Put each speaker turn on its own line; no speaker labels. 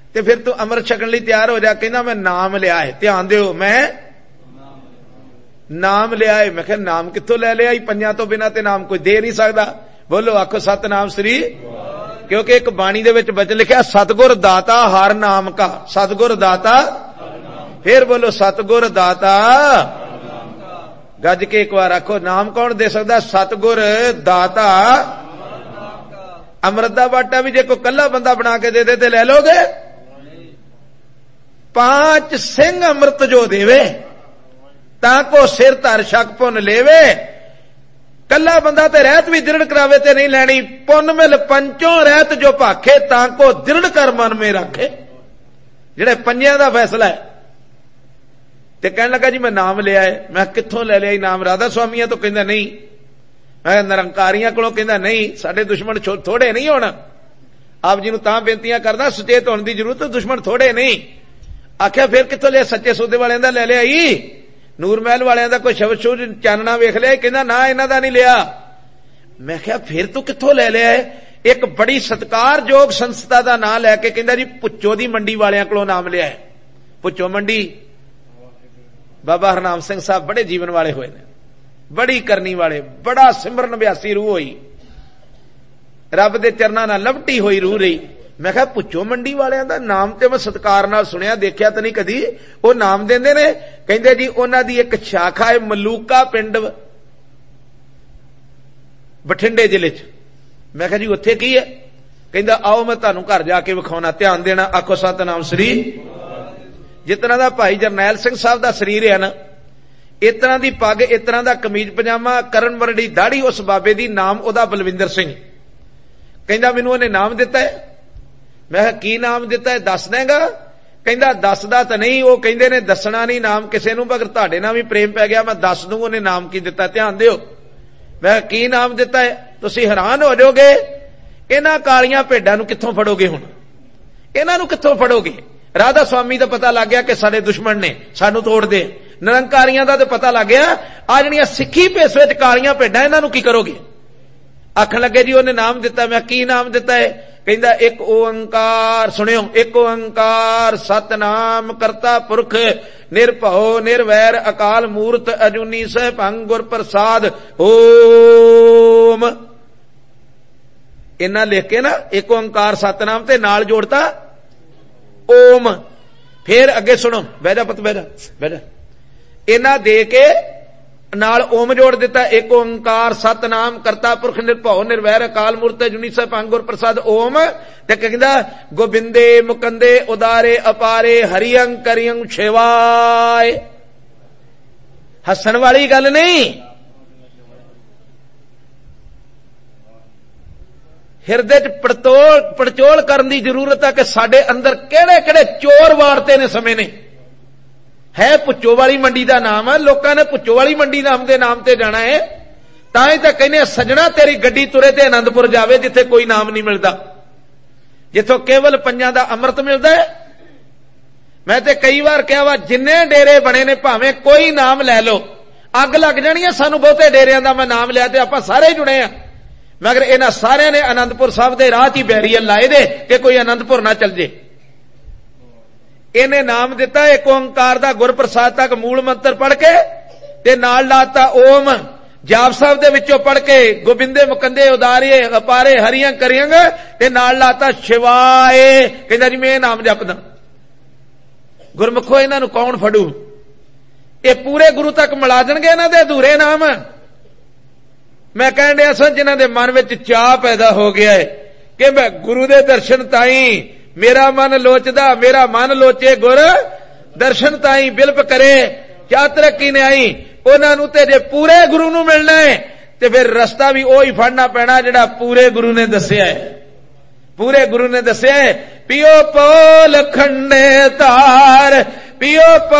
ते फिर तू अमृत छकण लई तैयार हो जा। कहंदा मैं नाम लिया है। ध्यान दिओ, मैं नाम लिया है। मैं कहा नाम कित्थों ले लिया? पंजां तो बिना ते नाम कोई दे नहीं सकदा। बोलो आखो सतनाम श्री। क्योंकि एक बाणी दे विच वचन लिखिया सतगुर दाता हर नाम का। सतगुर दाता, फिर बोलो सतगुर दाता। गज के एक बार आखो नाम कौन दे सकदा? सतगुर दाता। अमृत दा बाटा भी जे कोई कल्ला बंदा बना के दे दे ते ले लोगे? 5 सिंह अमृत जो देवे ताको सिर धर शक पुन लेवे। कल्ला बंदा ते रहत भी दृढ़ करावे ते नहीं लैनी। पुन मिल पंचों रहत जो भाखे ताको दृढ़ कर मन में रखे। जेड़े पंजियां दा फैसला है। ते कहने लगा जी मैं नाम लिया है। मैं कित्थों ले लिया नाम? राधा स्वामिया तो कहंदा नहीं। मैं निरंकारियां कोलों कहंदा नहीं। साडे दुश्मन थोड़े नहीं होना। आप जी नूं तां बेनतियां करदा सुचेत होने की जरूरत। दुश्मन थोड़े नहीं। आख्या फिर कित्थों लिया? सच्चे सौदे वालियां दा ले लिया ही। नूर महल वालियां दा कोई शब्द शूर चानना वेख लिया? कहंदा ना इन्हां दा नहीं लिया। मैं कहा फिर तू कित्थों ले लिया है? एक बड़ी सत्कारयोग संस्था दा नाम लैके कहंदा जी भुच्चो दी मंडी वालियां कोलों नाम लिया है। भुच्चो मंडी बाबा हरनाम सिंह साहब बड़े जीवन वाले हुए ने, बड़ी करनी वाले, बड़ा सिमरन अभ्यासी रूह होई, रब दे चरनां नाल लवटी होई रूह रही। मैं कहा भुच्चो मंडी वालियां दा नाम ते मैं सत्कार नाल सुनिया, देखिया तो नहीं कदी। वो नाम देंदे ने, कहंदे जी उन्हां दी एक शाखा है मलूका पिंड बठिंडे जिले च। मैं कहा जी उत्थे की है? कहंदा आओ मैं तुहानूं घर जाके विखाउणा। ध्यान देना, आखो सतनाम श्री। जितना दा भाई जरनैल सिंह साहब दा शरीर है ना, इतना दी पग, इतना दा कमीज पजामा, करन वरडी दाढ़ी उस बाबे दी, नाम ओदा बलविंदर सिंह। कहंदा मैनूं उहने नाम दिता है। मैं कहा की नाम दिता है, दस देगा? कहंदा दसदा तां नहीं, वो कहंदे ने दसना नहीं नाम किसे नूं, मगर तुहाडे नाल भी प्रेम पै गया, मैं दस दूं उहने नाम की दिता। ध्यान दिओ। मैं कहा की नाम दिता है? तुसीं हैरान हो जाओगे। इन्हां कालियां भेडां नूं कित्थों फड़ोगे? हुण इन्हां नूं कित्थों फड़ोगे? राधा स्वामी दा पता लग गया कि साडे दुश्मन ने, सानू तोड़ दे। निरंकारियां दा तो पता लग गया। आ जड़ियां सिक्खी भेस विच कालियां भेडां, इन्हां नूं की करोगे? आखण लगे जी उन्हें नाम दिता। मैं की नाम दिता है? कहंदा एक ओंकार, सुनियो, एक ओंकार सतनाम करता पुरख निर्भव निर्वैर अकाल मूर्त अजूनी सहभंग गुर प्रसाद ओम। इन्ना लिख के ना एक ओंकार सतनाम ते नाल जोड़ता ओम। फिर अगे सुनो, बह जा पुत, बह जा, बह जा। इन्ना दे के नाल ओम जोड़ दिता। एक ओंकार सतनाम करता पुरख निर्भव निर्वैर अकाल मूर्त जुनी सहभंग गुर प्रसाद ओम। ते कहंदा गोबिंदे मुकंदे उदारे अपारे हरियं करियं शिवाय। हसन वाली गल नहीं, हिरदे च पड़चोल करने की जरूरत है कि साडे अंदर केड़े केड़े चोर वारते ने समय ने। है भुच्चो वाली मंडी का नाम है, लोगों ने भुच्चो वाली मंडी नाम के नाम से जाना है। तां ही तां कहने सजना तेरी गड्डी तुरे ते आनंदपुर जावे, जिथे कोई नाम नहीं मिलता, जिथों केवल पंजां दा अमृत मिलता है। मैं ते कई बार कहा वा जिन्ने डेरे बने ने भावें कोई नाम लै लो, अग लग जानी है। सानू बहुते डेरियां दा मैं नाम लिया ते आपां सारे जुड़े हैं, मगर इन्हां सारियां ने आनंदपुर साहब दे राह च बैरियर लाए दे कि कोई आनंदपुर ना चल जे। इन्हें नाम दिता एक ओंकार दा गुर प्रसाद तक मूल मंत्र पढ़ के ते नाल लाता ओम। जाप साहब दे विचों पढ़ के गोबिंदे मुकंदे उदारे अपारे हरियं करियंग ते नाल लाता शिवाय। कहंदा जी मैं नाम जपदा। गुरमुखो इन्हां नूं कौन फड़ू? ये पूरे गुरु तक मिला देणगे इन्हां दे अधूरे नाम। मैं कहण दिया सन जिन्हां दे मन विच चाह पैदा हो गया है कि मैं गुरु दे दर्शन ताई मेरा मन लोचदा, मेरा मन लोचे गुर दर्शन ताई बिलप करे, क्या तरक्की ने आई। उन्हां नूं ते जे पूरे गुरु नूं मिलना है ते फिर रस्ता भी ओही फड़ना पैना जिहड़ा पूरे गुरु ने दस्सिया है। पूरे गुरु ने दस्सिया है पियो पोल खंडे तार, पियो